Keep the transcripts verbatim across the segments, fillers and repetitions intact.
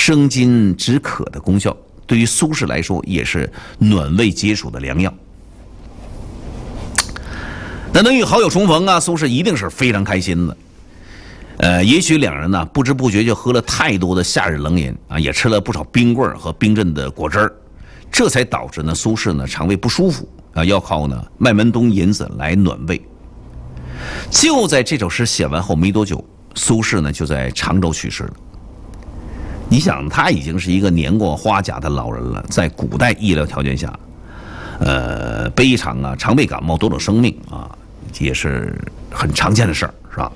生津止渴的功效，对于苏轼来说也是暖胃解暑的良药。那能与好友重逢啊，苏轼一定是非常开心的。呃，也许两人呢不知不觉就喝了太多的夏日冷饮啊，也吃了不少冰棍和冰镇的果汁儿，这才导致呢苏轼呢肠胃不舒服啊，要靠呢麦门冬银子来暖胃。就在这首诗写完后没多久，苏轼呢就在常州去世了。你想，他已经是一个年过花甲的老人了，在古代医疗条件下，呃，悲场啊、肠胃感冒夺走生命啊，也是很常见的事儿，是吧？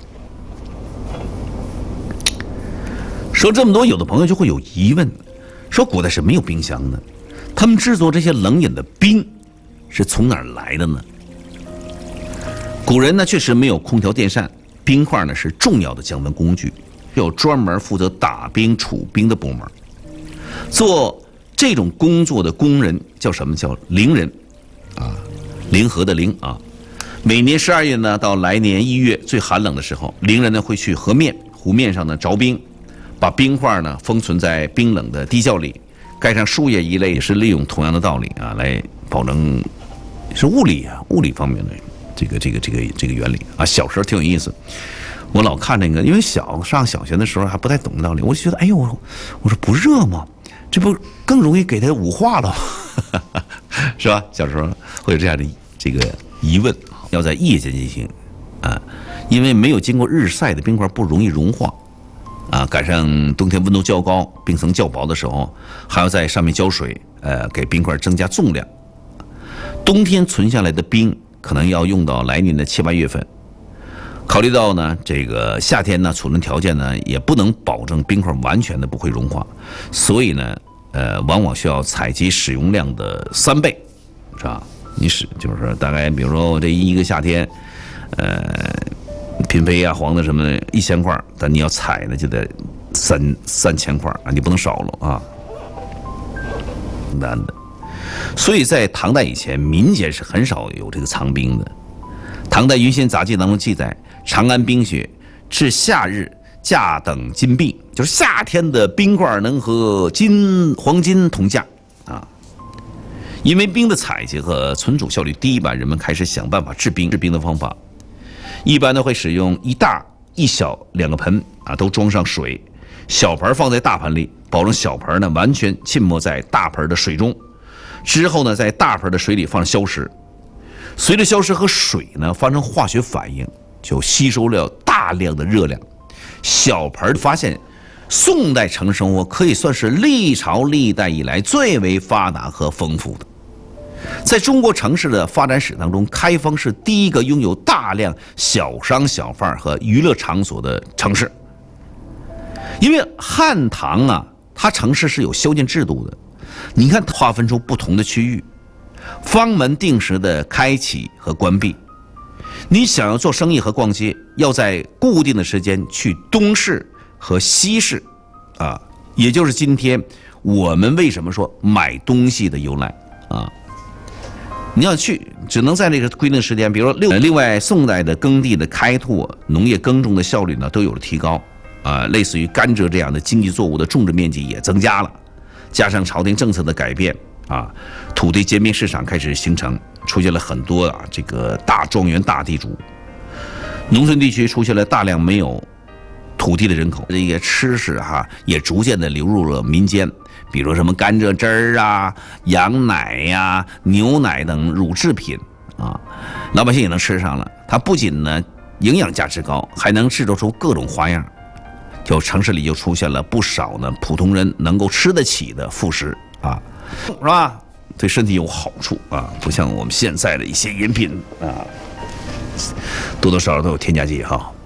说这么多，有的朋友就会有疑问，说古代是没有冰箱的，他们制作这些冷饮的冰是从哪儿来的呢？古人呢确实没有空调电扇，冰块呢是重要的降温工具，有专门负责打冰储冰的部门。做这种工作的工人叫什么？叫陵人啊，陵河的陵啊。每年十二月呢到来年一月最寒冷的时候，陵人呢会去河面湖面上呢凿冰，把冰块呢封存在冰冷的地窖里，盖上树叶一类，也是利用同样的道理啊，来保证是物理啊物理方面的这个这个这个这个原理啊。小时候挺有意思，我老看那个，因为小上小学的时候还不太懂道理，我就觉得哎呦，我我说不热吗？这不更容易给它捂化了吗？是吧？小时候会有这样的这个疑问。要在夜间进行啊，因为没有经过日晒的冰块不容易融化啊。赶上冬天温度较高、冰层较薄的时候，还要在上面浇水，呃，给冰块增加重量。冬天存下来的冰可能要用到来年的七八月份。考虑到呢，这个夏天呢储存条件呢也不能保证冰块完全的不会融化，所以呢，呃，往往需要采集使用量的三倍，是吧？你使就是大概，比如说我这一个夏天，呃，嫔妃啊、皇子什么的，一千块，但你要采呢就得三三千块啊，你不能少了啊，难的。所以在唐代以前，民间是很少有这个藏冰的。唐代《云仙杂记》当中记载，长安冰雪至夏日价等金币，就是夏天的冰块能和金黄金同价啊。因为冰的采集和存储效率低吧，人们开始想办法制冰。制冰的方法，一般呢会使用一大一小两个盆啊，都装上水，小盆放在大盆里，保证小盆呢完全浸没在大盆的水中。之后呢，在大盆的水里放消石，随着消石和水呢发生化学反应，就吸收了大量的热量。小盆发现，宋代城市生活可以算是历朝历代以来最为发达和丰富的。在中国城市的发展史当中，开封是第一个拥有大量小商小贩和娱乐场所的城市。因为汉唐啊，它城市是有宵禁制度的，你看划分出不同的区域，坊门定时的开启和关闭。你想要做生意和逛街，要在固定的时间去东市和西市，啊，也就是今天我们为什么说买东西的由来啊。你要去，只能在那个规定时间，比如说六。另外，宋代的耕地的开拓、农业耕种的效率呢，都有了提高，啊，类似于甘蔗这样的经济作物的种植面积也增加了，加上朝廷政策的改变，啊，土地兼并市场开始形成，出现了很多啊这个大庄园、大地主，农村地区出现了大量没有土地的人口，这些吃食哈、啊、也逐渐的流入了民间。比如什么甘蔗汁儿啊、羊奶呀、啊、牛奶等乳制品啊，老百姓也能吃上了。它不仅呢营养价值高，还能制作出各种花样。就城市里就出现了不少呢普通人能够吃得起的副食啊，是吧？对身体有好处啊，不像我们现在的一些饮品啊，多多少少都有添加剂哈。